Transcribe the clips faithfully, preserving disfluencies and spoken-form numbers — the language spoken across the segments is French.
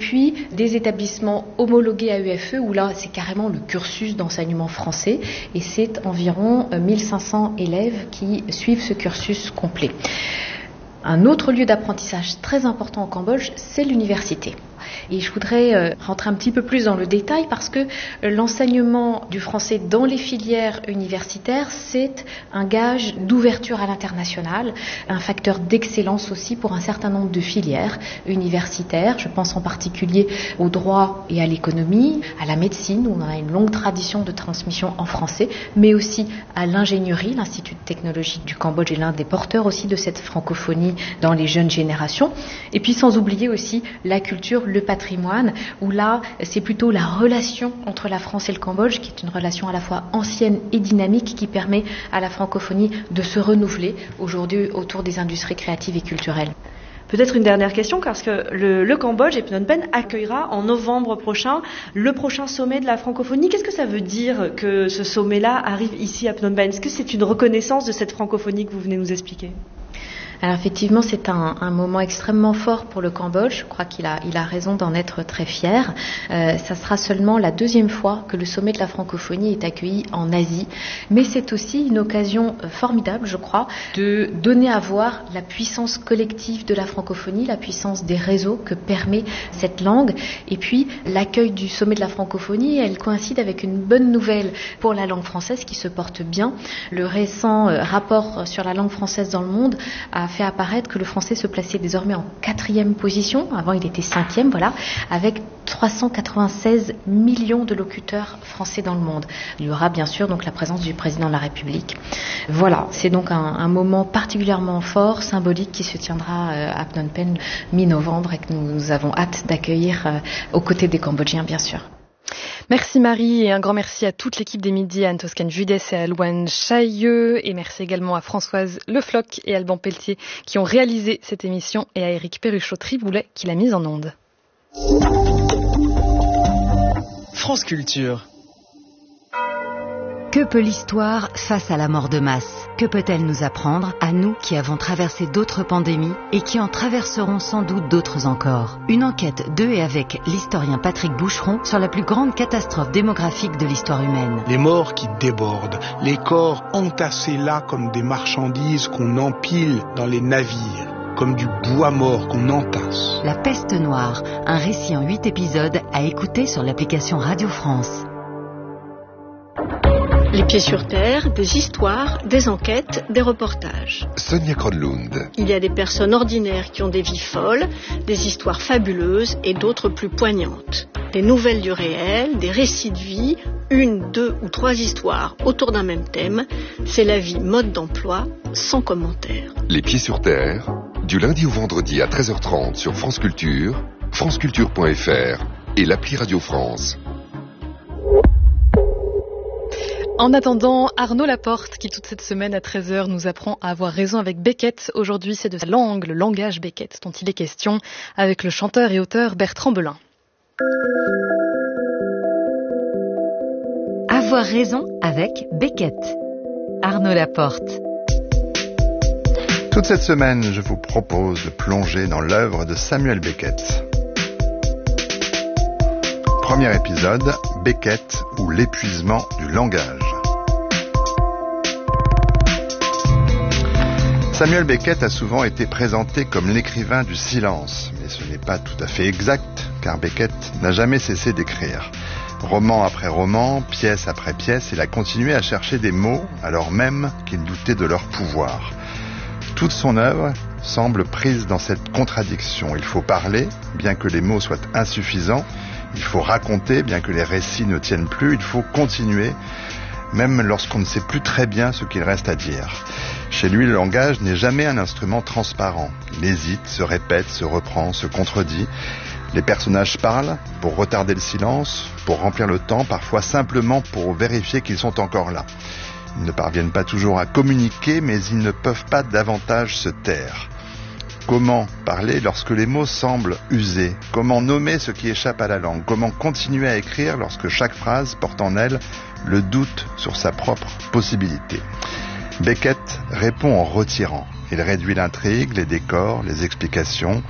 puis des établissements homologués à U F E, où là, c'est carrément le cursus d'enseignement français, et c'est environ mille cinq cents élèves qui suivent ce cursus complet. Un autre lieu d'apprentissage très important au Cambodge, c'est l'université. Et je voudrais euh, rentrer un petit peu plus dans le détail parce que euh, l'enseignement du français dans les filières universitaires, c'est un gage d'ouverture à l'international, un facteur d'excellence aussi pour un certain nombre de filières universitaires. Je pense en particulier au droit et à l'économie, à la médecine, où on a une longue tradition de transmission en français, mais aussi à l'ingénierie. L'Institut technologique du Cambodge est l'un des porteurs aussi de cette francophonie dans les jeunes générations. Et puis sans oublier aussi la culture, le patrimoine, où là, c'est plutôt la relation entre la France et le Cambodge, qui est une relation à la fois ancienne et dynamique, qui permet à la francophonie de se renouveler aujourd'hui autour des industries créatives et culturelles. Peut-être une dernière question, parce que le, le Cambodge et Phnom Penh accueillera en novembre prochain le prochain sommet de la francophonie. Qu'est-ce que ça veut dire que ce sommet-là arrive ici à Phnom Penh? Est-ce que c'est une reconnaissance de cette francophonie que vous venez nous expliquer? Alors effectivement, c'est un, un moment extrêmement fort pour le Cambodge. Je crois qu'il a, il a raison d'en être très fier. Euh, ça sera seulement la deuxième fois que le sommet de la francophonie est accueilli en Asie. Mais c'est aussi une occasion formidable, je crois, de donner à voir la puissance collective de la francophonie, la puissance des réseaux que permet cette langue. Et puis, l'accueil du sommet de la francophonie, elle coïncide avec une bonne nouvelle pour la langue française qui se porte bien. Le récent rapport sur la langue française dans le monde a fait apparaître que le français se plaçait désormais en quatrième position. Avant, il était cinquième, voilà, avec trois cent quatre-vingt-seize millions de locuteurs français dans le monde. Il y aura bien sûr donc la présence du président de la République. Voilà, c'est donc un, un moment particulièrement fort, symbolique, qui se tiendra à Phnom Penh mi-novembre et que nous, nous avons hâte d'accueillir euh, aux côtés des Cambodgiens, bien sûr. Merci Marie, et un grand merci à toute l'équipe des Midis, à Anne-Toscane Judes et à Louane Chailleux, et merci également à Françoise Lefloc et Alban Pelletier qui ont réalisé cette émission, et à Éric Perruchot-Triboulet qui l'a mise en onde. France Culture. Que peut l'histoire face à la mort de masse? Que peut-elle nous apprendre, à nous qui avons traversé d'autres pandémies et qui en traverseront sans doute d'autres encore? Une enquête de et avec l'historien Patrick Boucheron sur la plus grande catastrophe démographique de l'histoire humaine. Les morts qui débordent, les corps entassés là comme des marchandises qu'on empile dans les navires, comme du bois mort qu'on entasse. La peste noire, un récit en huit épisodes à écouter sur l'application Radio France. Les pieds sur terre, des histoires, des enquêtes, des reportages. Sonia Kronlund. Il y a des personnes ordinaires qui ont des vies folles, des histoires fabuleuses et d'autres plus poignantes. Des nouvelles du réel, des récits de vie, une, deux ou trois histoires autour d'un même thème. C'est la vie mode d'emploi, sans commentaire. Les pieds sur terre, du lundi au vendredi à treize heures trente sur France Culture, franceculture point f r et l'appli Radio France. En attendant, Arnaud Laporte, qui toute cette semaine à treize heures nous apprend à avoir raison avec Beckett. Aujourd'hui, c'est de sa langue, le langage Beckett, dont il est question, avec le chanteur et auteur Bertrand Belin. Avoir raison avec Beckett. Arnaud Laporte. Toute cette semaine, je vous propose de plonger dans l'œuvre de Samuel Beckett. Premier épisode, Beckett ou l'épuisement du langage. Samuel Beckett a souvent été présenté comme l'écrivain du silence, mais ce n'est pas tout à fait exact, car Beckett n'a jamais cessé d'écrire. Roman après roman, pièce après pièce, il a continué à chercher des mots, alors même qu'il doutait de leur pouvoir. Toute son œuvre semble prise dans cette contradiction. Il faut parler, bien que les mots soient insuffisants. Il faut raconter, bien que les récits ne tiennent plus. Il faut continuer, même lorsqu'on ne sait plus très bien ce qu'il reste à dire. Chez lui, le langage n'est jamais un instrument transparent. Il hésite, se répète, se reprend, se contredit. Les personnages parlent pour retarder le silence, pour remplir le temps, parfois simplement pour vérifier qu'ils sont encore là. Ils ne parviennent pas toujours à communiquer, mais ils ne peuvent pas davantage se taire. Comment parler lorsque les mots semblent usés? Comment nommer ce qui échappe à la langue? Comment continuer à écrire lorsque chaque phrase porte en elle le doute sur sa propre possibilité? Beckett répond en retirant. Il réduit l'intrigue, les décors, les explications.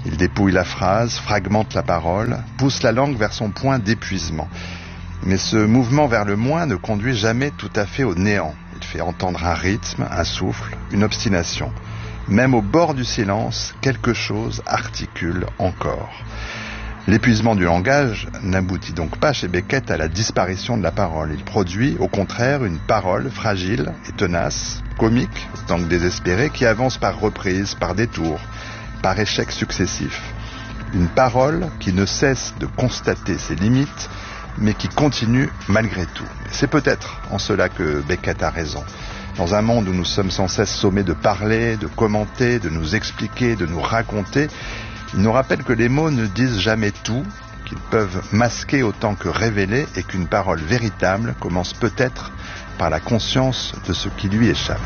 Il dépouille la phrase, fragmente la parole, pousse la langue vers son point d'épuisement. Mais ce mouvement vers le moins ne conduit jamais tout à fait au néant. Il fait entendre un rythme, un souffle, une obstination. Même au bord du silence, quelque chose articule encore. L'épuisement du langage n'aboutit donc pas chez Beckett à la disparition de la parole. Il produit, au contraire, une parole fragile et tenace, comique, autant que désespérée, qui avance par reprises, par détours, par échecs successifs. Une parole qui ne cesse de constater ses limites, mais qui continue malgré tout. C'est peut-être en cela que Beckett a raison. Dans un monde où nous sommes sans cesse sommés de parler, de commenter, de nous expliquer, de nous raconter, il nous rappelle que les mots ne disent jamais tout, qu'ils peuvent masquer autant que révéler, et qu'une parole véritable commence peut-être par la conscience de ce qui lui échappe.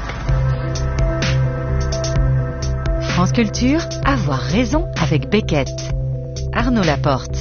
France Culture, avoir raison avec Beckett. Arnaud Laporte.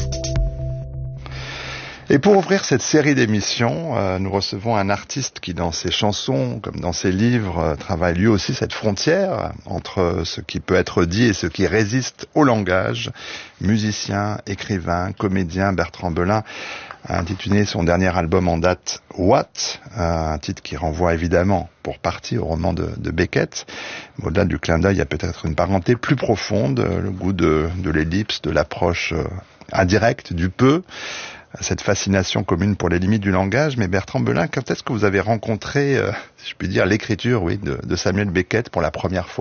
Et pour ouvrir cette série d'émissions, euh, nous recevons un artiste qui, dans ses chansons, comme dans ses livres, euh, travaille lui aussi cette frontière entre ce qui peut être dit et ce qui résiste au langage. Musicien, écrivain, comédien, Bertrand Belin a intitulé son dernier album en date « What ?», euh, un titre qui renvoie évidemment pour partie au roman de, de Beckett. Mais au-delà du clin d'œil, il y a peut-être une parenté plus profonde, euh, le goût de, de l'ellipse, de l'approche euh, indirecte, du peu, cette fascination commune pour les limites du langage. Mais Bertrand Belin, quand est-ce que vous avez rencontré, euh, si je puis dire, l'écriture, oui, de, de Samuel Beckett pour la première fois ?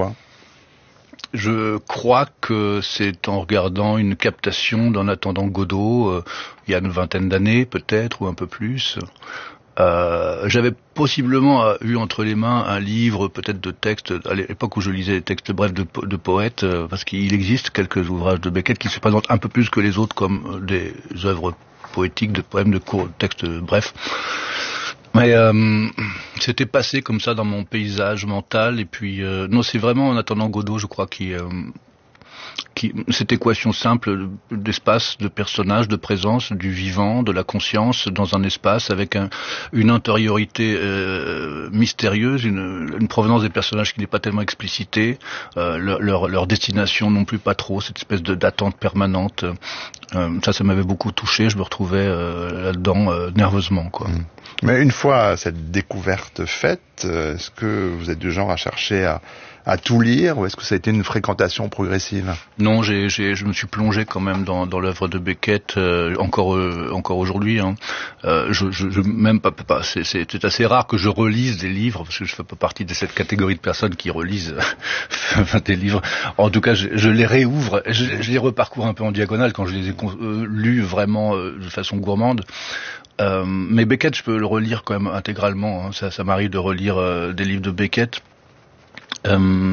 Je crois que c'est en regardant une captation d'En attendant Godot, euh, il y a une vingtaine d'années peut-être, ou un peu plus. Euh, j'avais possiblement eu entre les mains un livre, peut-être de textes, à l'époque où je lisais les textes brefs de, po- de poètes, euh, parce qu'il existe quelques ouvrages de Beckett qui se présentent un peu plus que les autres comme des œuvres poétiques, de poèmes, de courts textes brefs. Mais euh, c'était passé comme ça dans mon paysage mental, et puis euh, non, c'est vraiment En attendant Godot, je crois, qui, euh, qui cette équation simple d'espace, de personnage, de présence, du vivant, de la conscience dans un espace avec un, une intériorité euh, mystérieuse, une, une provenance des personnages qui n'est pas tellement explicitée, euh, leur, leur, leur destination non plus pas trop, cette espèce de d'attente permanente. Euh, ça, ça m'avait beaucoup touché. Je me retrouvais euh, là-dedans euh, nerveusement, quoi. Mmh. Mais une fois cette découverte faite, est-ce que vous êtes du genre à chercher à, à tout lire, ou est-ce que ça a été une fréquentation progressive ? Non, j'ai, j'ai, je me suis plongé quand même dans, dans l'œuvre de Beckett, euh, encore, euh, encore aujourd'hui. Hein. Euh, je, je, je, même pas, pas c'est, c'est assez rare que je relise des livres, parce que je fais pas partie de cette catégorie de personnes qui relisent des livres. En tout cas, je, je les réouvre, je, je les reparcours un peu en diagonale quand je les ai euh, lus vraiment euh, de façon gourmande. Euh, mais Beckett, je peux le relire quand même intégralement. Hein. Ça, ça m'arrive de relire euh, des livres de Beckett. Euh,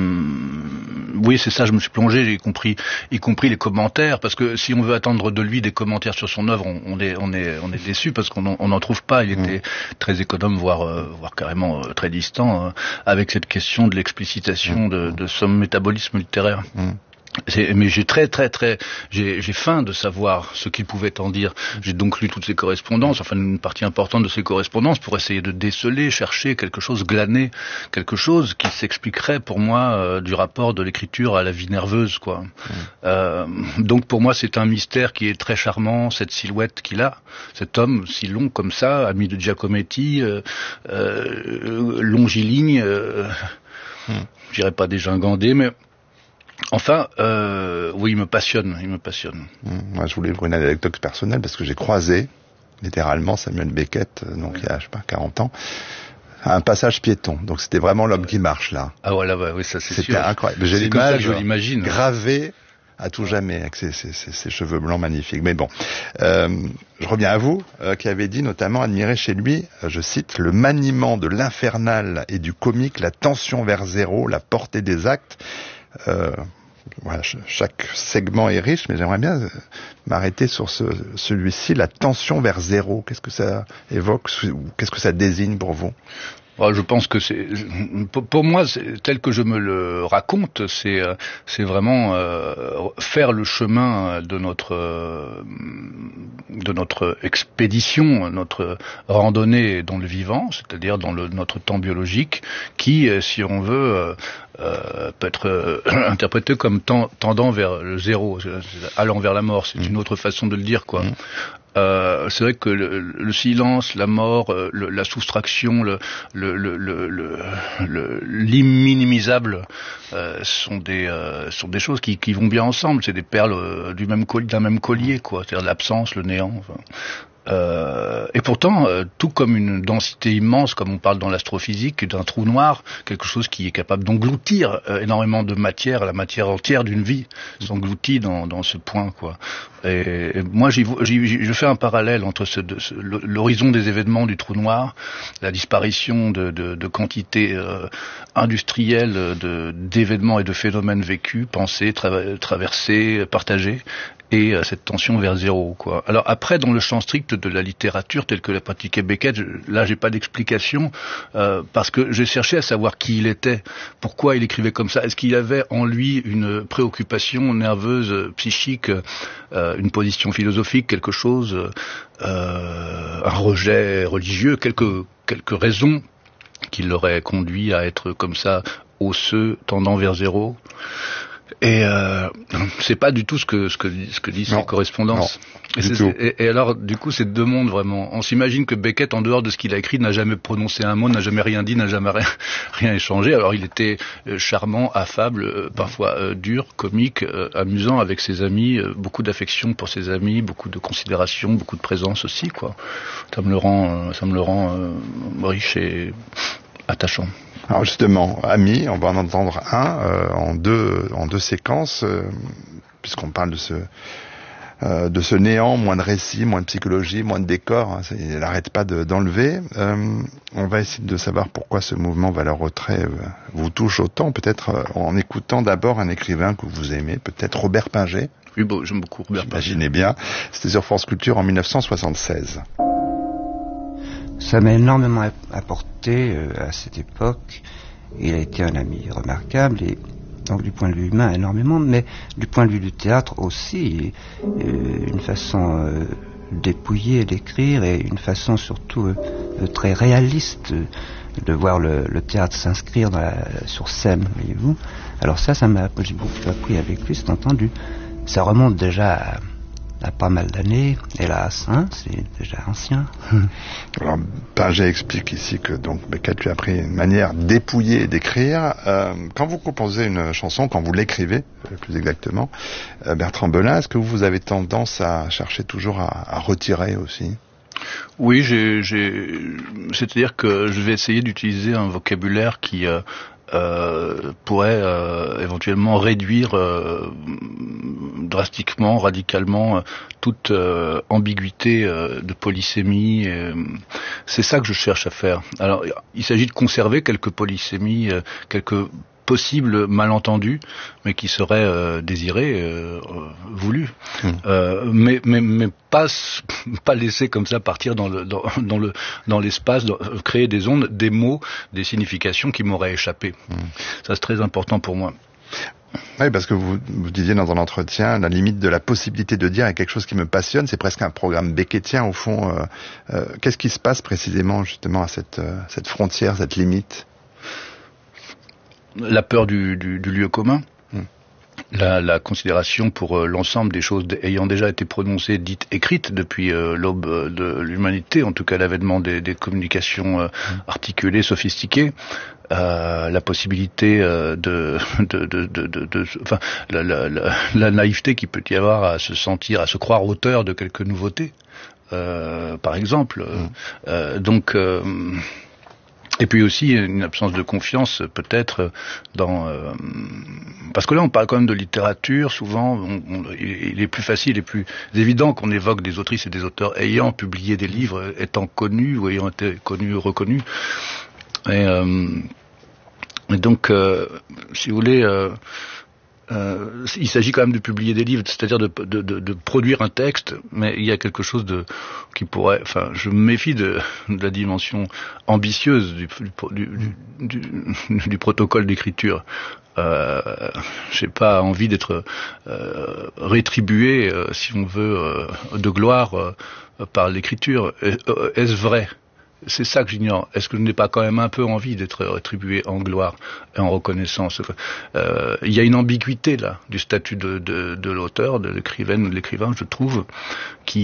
oui, c'est ça, je me suis plongé, y compris, y compris les commentaires, parce que si on veut attendre de lui des commentaires sur son œuvre, on, on est, on est, on est déçu parce qu'on n'en trouve pas. Il était mmh. très économe, voire, euh, voire carrément euh, très distant, euh, avec cette question de l'explicitation mmh. de, de son métabolisme littéraire. Mmh. C'est, mais j'ai très très très j'ai, j'ai faim de savoir ce qu'il pouvait en dire. J'ai donc lu toutes ses correspondances, enfin une partie importante de ses correspondances, pour essayer de déceler, chercher quelque chose, glaner quelque chose qui s'expliquerait pour moi euh, du rapport de l'écriture à la vie nerveuse, quoi. Mmh. Euh, donc pour moi c'est un mystère qui est très charmant, cette silhouette qu'il a, cet homme si long comme ça, ami de Giacometti, euh, euh, longiligne, euh, mmh. je dirais pas dégingandé, mais enfin, euh, oui, il me passionne, il me passionne. Mmh, moi, je voulais ouvrir une anecdote personnelle parce que j'ai croisé, littéralement, Samuel Beckett, donc ouais. il y a, je sais pas, quarante ans, à un passage piéton. Donc c'était vraiment l'homme qui marche, là. Ah voilà, ouais, oui, ça c'est sûr. C'était incroyable. J'ai c'est l'image, comme ça que je l'imagine. Gravée à tout jamais, avec ses, ses, ses, ses cheveux blancs magnifiques. Mais bon, euh, je reviens à vous, euh, qui avez dit notamment admirer chez lui, euh, je cite, le maniement de l'infernal et du comique, la tension vers zéro, la portée des actes. Euh, voilà, chaque segment est riche, mais j'aimerais bien m'arrêter sur ce, celui-ci, la tension vers zéro. Qu'est-ce que ça évoque, ou qu'est-ce que ça désigne pour vous ? Oh, je pense que c'est, pour moi, c'est, tel que je me le raconte, c'est, c'est vraiment euh, faire le chemin de notre, euh, de notre expédition, notre randonnée dans le vivant, c'est-à-dire dans le, notre temps biologique, qui, si on veut, euh, euh, peut être euh, interprété comme tend, tendant vers le zéro, allant vers la mort. C'est mmh. une autre façon de le dire, quoi. Mmh. Euh, c'est vrai que le, le silence, la mort, le, la soustraction, le, le, le, le, le, l'imminimisable euh, sont des euh, sont des choses qui, qui vont bien ensemble. C'est des perles du même collier, d'un même collier, quoi. C'est-à-dire l'absence, le néant. Enfin. Euh, et pourtant, euh, tout comme une densité immense, comme on parle dans l'astrophysique, d'un trou noir, quelque chose qui est capable d'engloutir euh, énormément de matière, la matière entière d'une vie s'engloutit dans, dans ce point, quoi. Et, et moi, j'y, j'y, je fais un parallèle entre ce, de, ce, l'horizon des événements du trou noir, la disparition de, de, de quantités euh, industrielles de, d'événements et de phénomènes vécus, pensés, tra- traversés, partagés, et euh, cette tension vers zéro, quoi. Alors après, dans le champ strict de la littérature telle que la pratiquait Beckett, je, là j'ai pas d'explication euh, parce que j'ai cherché à savoir qui il était, pourquoi il écrivait comme ça. Est-ce qu'il avait en lui une préoccupation nerveuse, euh, psychique, euh, une position philosophique, quelque chose, euh, un rejet religieux, quelques quelques raisons qui l'auraient conduit à être comme ça, osseux, tendant vers zéro. Et euh, c'est pas du tout ce que ce que ce que disent ces correspondances. Et, c'est, et, et alors du coup c'est deux mondes vraiment. On s'imagine que Beckett, en dehors de ce qu'il a écrit, n'a jamais prononcé un mot, n'a jamais rien dit, n'a jamais rien, rien échangé. Alors il était charmant, affable, parfois euh, dur, comique, euh, amusant avec ses amis, euh, beaucoup d'affection pour ses amis, beaucoup de considération, beaucoup de présence aussi, quoi. Ça me le rend, euh, ça me le rend euh, riche et attachant. Alors justement, Amis, on va en entendre un euh, en deux en deux séquences, euh, puisqu'on parle de ce euh, de ce néant, moins de récits, moins de psychologie, moins de décor. Hein, il n'arrête pas de, d'enlever. Euh, on va essayer de savoir pourquoi ce mouvement vers le retrait euh, vous touche autant. Peut-être euh, en écoutant d'abord un écrivain que vous aimez, peut-être Robert Pinget. Oui, bon, j'aime beaucoup Robert Pinget. Imaginez bien. C'était sur France Culture en dix-neuf cent soixante-seize. Ça m'a énormément apporté euh, à cette époque. Il a été un ami remarquable et donc du point de vue humain énormément, mais du point de vue du théâtre aussi, euh, une façon euh, dépouillée d'écrire et une façon surtout euh, très réaliste de voir le, le théâtre s'inscrire dans la, sur scène, voyez-vous. Alors ça, ça m'a, j'ai beaucoup appris avec lui, c'est entendu. Ça remonte déjà à à pas mal d'années, hélas, hein, c'est déjà ancien. Alors, Pinget explique ici que donc Beckett lui a appris une manière dépouillée d'écrire. Euh, quand vous composez une chanson, quand vous l'écrivez, plus exactement, euh, Bertrand Belin, est-ce que vous avez tendance à chercher toujours à, à retirer aussi ? Oui, j'ai, j'ai, c'est-à-dire que je vais essayer d'utiliser un vocabulaire qui euh, Euh, pourrait euh, éventuellement réduire euh, drastiquement, radicalement euh, toute euh, ambiguïté euh, de polysémie. Euh, c'est ça que je cherche à faire. Alors, il s'agit de conserver quelques polysémies, euh, quelques possibles malentendus, mais qui seraient euh, désirés, euh, voulus, mmh. euh, mais, mais, mais pas, pas laisser comme ça partir dans, le, dans, dans, le, dans l'espace, dans, créer des ondes, des mots, des significations qui m'auraient échappé. Mmh. Ça, c'est très important pour moi. Oui, parce que vous, vous disiez dans un entretien, la limite de la possibilité de dire est quelque chose qui me passionne, c'est presque un programme beckettien au fond. Euh, euh, qu'est-ce qui se passe précisément justement à cette, euh, cette frontière, cette limite ? La peur du, du, du lieu commun, mmh. la, la considération pour euh, l'ensemble des choses d- ayant déjà été prononcées, dites, écrites depuis euh, l'aube de l'humanité, en tout cas l'avènement des, des communications euh, mmh. articulées, sophistiquées, euh, la possibilité euh, de, de, de, de, de, de, enfin, la, la, la, la naïveté qu'il peut y avoir à se sentir, à se croire auteur de quelques nouveautés, euh, par exemple. Mmh. Euh, donc euh, Et puis aussi une absence de confiance peut-être dans... Euh, parce que là on parle quand même de littérature, souvent on, on, il est plus facile, il est plus évident qu'on évoque des autrices et des auteurs ayant publié des livres, étant connus ou ayant été connus ou reconnus. Et, euh, et donc, euh, si vous voulez... Euh, Euh, il s'agit quand même de publier des livres, c'est-à-dire de, de, de, de produire un texte, mais il y a quelque chose de qui pourrait. Enfin, je me méfie de, de la dimension ambitieuse du, du, du, du, du protocole d'écriture. Euh, j'ai pas envie d'être euh, rétribué, euh, si on veut, euh, de gloire euh, par l'écriture. Est-ce vrai ? C'est ça que j'ignore. Est-ce que je n'ai pas quand même un peu envie d'être rétribué en gloire et en reconnaissance ? euh, Il y a une ambiguïté là du statut de, de, de l'auteur, de l'écrivaine ou de l'écrivain, je trouve, qui